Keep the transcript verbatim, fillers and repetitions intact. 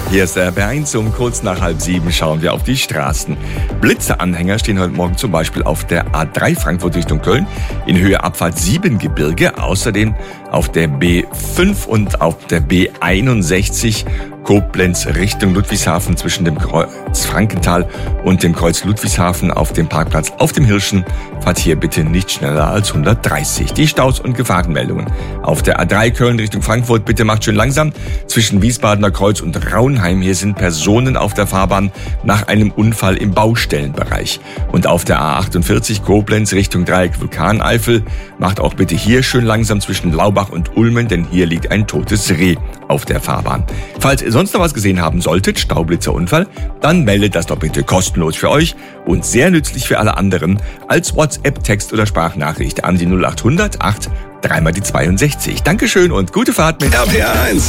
Hier ist der B eins. Um kurz nach halb sieben schauen wir auf die Straßen. Blitzeanhänger stehen heute Morgen zum Beispiel auf der A drei Frankfurt Richtung Köln, in Höhe Abfahrt Siebengebirge, außerdem auf der B fünf und auf der B einundsechzig Koblenz Richtung Ludwigshafen zwischen dem Kreuz Frankenthal und dem Kreuz Ludwigshafen auf dem Parkplatz auf dem Hirschen. Fahrt hier bitte nicht schneller als hundertdreißig. Die Staus und Gefahrenmeldungen. Auf der A drei Köln Richtung Frankfurt bitte macht schön langsam. Zwischen Wiesbadener Kreuz und Raunheim hier sind Personen auf der Fahrbahn nach einem Unfall im Baustellenbereich. Und auf der A achtundvierzig Koblenz Richtung Dreieck Vulkaneifel macht auch bitte hier schön langsam zwischen Laubach und Ulmen, denn hier liegt ein totes Reh auf der Fahrbahn. Falls ihr sonst noch was gesehen haben solltet, Staublitzerunfall, dann meldet das doch bitte kostenlos für euch und sehr nützlich für alle anderen als WhatsApp, Text oder Sprachnachricht an die null acht hundert acht dreimal die zweiundsechzig. Dankeschön und gute Fahrt mit R P R eins.